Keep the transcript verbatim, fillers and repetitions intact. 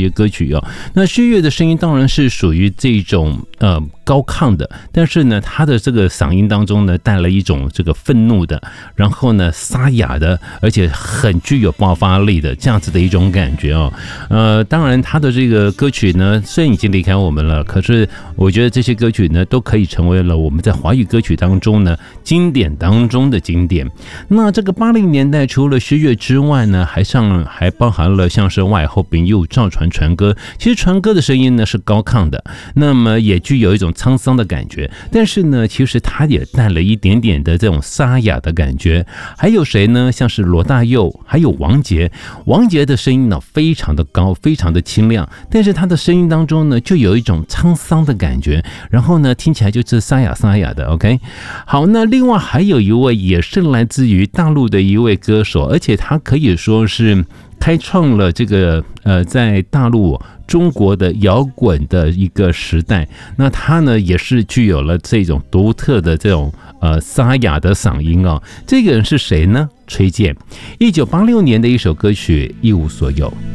些歌曲哦。那薛岳的声音当然是属于这种呃高亢的，但是呢，他的这个嗓音当中呢，带了一种这个愤怒的，然后呢沙哑的，而且很具有爆发力的这样子的一种感觉哦。呃，当然他的这个歌曲呢，虽然已经离开我们了，可是我觉得这些歌曲呢，都可以成为了我们在华语歌曲当中呢经典当中的经典。那这个八零年代除了薛岳之外呢，还上还包含了像是外后朋友赵传传歌。其实传歌的声音呢是高亢的，那么也具有一种沧桑的感觉，但是呢，其实他也带了一点点的这种沙哑的感觉。还有谁呢？像是罗大佑，还有王杰。王杰的声音呢非常的高，非常的清亮，但是他的声音当中呢就有一种沧桑的感觉，然后呢听起来就是沙哑沙哑的。 OK， 好，那另外还有一位也是来自于大陆的一位歌手，而且他可以说是开创了这个呃在大陆中国的摇滚的一个时代。那他呢也是具有了这种独特的这种呃沙哑的嗓音哦。这个人是谁呢？崔健，一九八六年的一首歌曲《一无所有》。